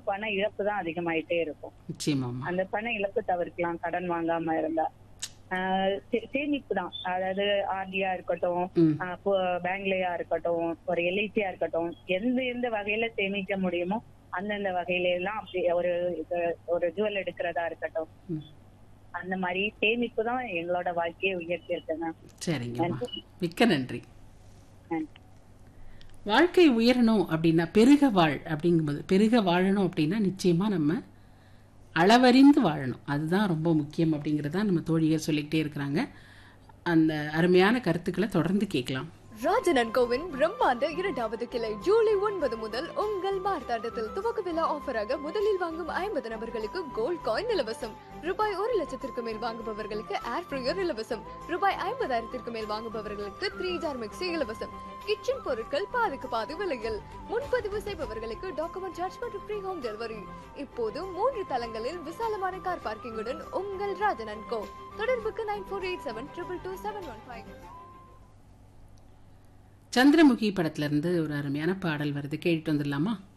பண இழப்பு தான் அதிகமாயிட்டே இருக்கும். நிச்சயமாம்மா. அந்த பண இழப்பு தவிர்க்கலாம் கடன் வாங்காம இருந்தா. சேமிப்பு தான், அதாவது ஆர்டியா இருக்கட்டும், ம். பேங்க்லயா இருக்கட்டும், ஒரு எல்ஐசியா இருக்கட்டும், எந்த எந்த வகையில சேமிக்க முடியுமோ அந்தந்த வகையில எல்லாம் அப்படி ஒரு ஜுவல் எடுக்கிறதா இருக்கட்டும், ம். அந்த மாதிரி சேமிப்பு தான் எங்களோட வாழ்க்கையை உயர்த்தி இருக்குங்க. சரிங்கம்மா, நன்றி. மிக்க நன்றி. நன்றி. வாழ்க்கை உயரணும் அப்படின்னா அப்படிங்கும்போது பெருக வாழணும் அப்படின்னா நிச்சயமா நம்ம அளவறிந்து வாழணும். அதுதான் ரொம்ப முக்கியம் அப்படிங்கிறதா நம்ம தோழியர் சொல்லிக்கிட்டே இருக்கிறாங்க. அந்த அருமையான கருத்துக்களை தொடர்ந்து கேட்கலாம். ராஜன் அண்ட் கோவின் பிரம்மாண்ட 2வது கிளை ஜூலை 9 முதல் உங்கள் மார்த்தாண்டத்தில் துவக்க விழா ஆஃபராக முதலில் வாங்கும் 50 நபர்களுக்கு கோல்ட் காயின் இலவசம். ரூபாய் 1,00,000 மேல் வாங்குபவர்களுக்கு ஏர் ஃப்ரையர் இலவசம். ரூபாய் 50,000 மேல் வாங்குபவர்களுக்கு 3 ஜார் மிக்சி இலவசம். கிச்சன் பொருட்கள் பாதிக்கு பாதி விலையில். முன்பதிவு செய்பவர்களுக்கு டாக்குமெண்ட் சார்ஜ் மற்றும் ஃப்ரீ ஹோம் டெலிவரி. இப்போது 3 தளங்களில் விசாலமான கார் பார்க்கிங்குடன் உங்கள் ராஜன் அண்ட் கோ. தொடர்புக்கு 9487222715. சந்திரமுகி படத்துல இருந்து ஒரு அருமையான பாடல் வருது, கேட்டுட்டு வந்துடலாமா?